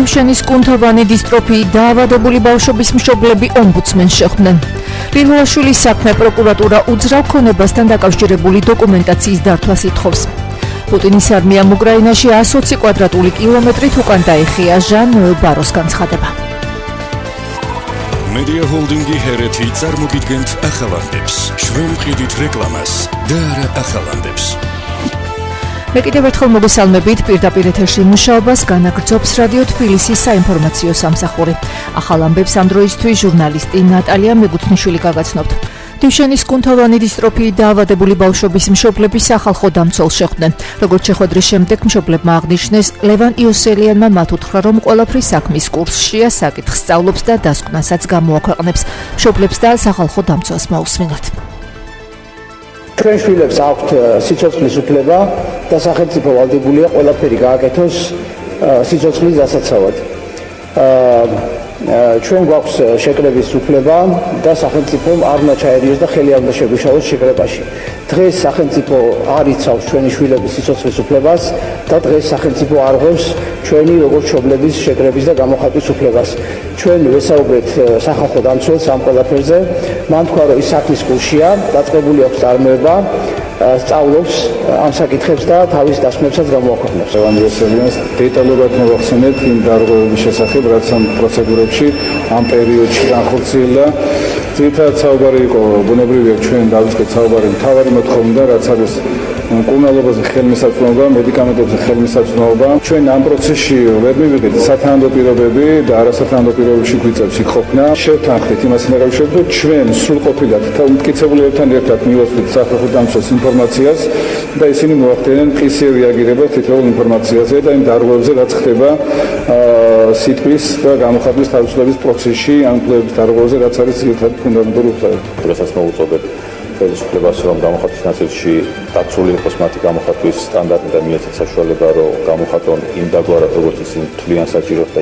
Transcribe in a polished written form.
დივშენის კუნთოვანი დისტროფიით დაავადებული ბავშვების მშობლები ომბუდსმენს შეხვდნენ. ლილუაშვილის საქმე პროკურატურა უძრავ ქონებასთან დაკავშირებული დოკუმენტაციის დართვას ითხოვს. პუტინის არმიამ უკრაინაში 120 კვადრატული კილომეტრით უკან დაიხია. ჟან ნოელ ბაროს განცხადება. Media Holding-ი ჰერეთი წარმოგიდგენთ ახალანდებს. ჩვენ ვყიდით რეკლამას და არა ახალანდებს. მე კიდევ ერთხელ მოგესალმებით პირდაპირ ეთერში მუშაობას განაგრძობს რადიო თბილისის საინფორმაციო სამსახური. ახალ ამბებს ამ დროისთვის ჟურნალისტი ნატალია მეგუთნიშვილი გაგაცნობთ. დივშენის კუნთოვანი დისტროფიით დაავადებული ბავშვების მშობლები სახალხო დამცველს შეხვდნენ. როგორც შეხვედრის შემდეგ მშობლებმა აღნიშნეს, ლევან იოსელიანმა მათ უთხრა, რომ ყველაფრის საქმის კურსშია, საკითხს სწავლობს და დასკვნასაც გამოაქვეყნებს. მშობლებს და სახალხო დამცველს მოусმინოთ. ჩვენ შვილებს აქვთ სიცოცხლის უფლება და სახელმწიფო ვალდებულია ყველაფერი გააკეთოს სიცოცხლის დასაცავად. ჩვენ გვაქვს შეკრების უფლება და სახელმწიფომ არ უნდა ჩაერიოს და ხელი არ უნდა შეგვიშალოს შეკრებაში. დღეს სახელმწიფო არ იცავს ჩვენი შვილების სიცოცხლის უფლებას და დღეს სახელმწიფო არ ღვევს ჩვენი როგორც მშობლების შეკრების და გამოხატვის უფლებას. ჩვენ ვესაუბრეთ სახალხო დამცველს ამ ყველაფერზე. მან თქვა, რომ ის საქმის კურსშია, დაწყებული აქვს წარმოება, სწავლობს ამ საკითხებს და თავის დასკვნებსაც გამოაქვეყნებს. ლევან იოსელიანს დეტალურად მოვახსენეთ იმ დარღვევების შესახებ, რაც ამ პროცედურებში ამ პერიოდში განხორციელდა. ძირითადად საუბარი იყო, ბუნებრივია ჩვენ დავიწყეთ საუბარი მთავარი მოთხოვნიდან, რაც არის მკურნალობაზე ხელმისაწვდომობა, მედიკამენტებზე ხელმისაწვდომობა. ჩვენ ამ პროცესში ვერ მივიღეთ სათანადო პირობები და არასათანადო პირობებში გვიწევს იქ ყოფნა. შევთანხმდით იმას ნებავშევთ, რომ ჩვენ სრულყოფილად მტკიცებულებთან ერთად მივასწრებთ სახალხო დამცველს ინფორმაციას და ისინი მოახდენენ მყისიერ რეაგირებას თითოეულ ინფორმაციაზე და იმ დარღვევებზე, რაც ხდება სიტყვის და გამოხატვის თავისუფლების პროცესში, ამ კვლევების დარღვევებზე, რაც არის ძირითადად ფუნდამენტური უფლება. დღესაც მოუწოდებ ხელისუფლებას, რომ გამოხატვის ნაწილში დაცული იყოს მათი გამოხატვის სტანდარტი და მიეცათ საშუალება, რომ გამოხატონ იმდაგვარად, როგორც ისინი თვლიან საჭიროდ და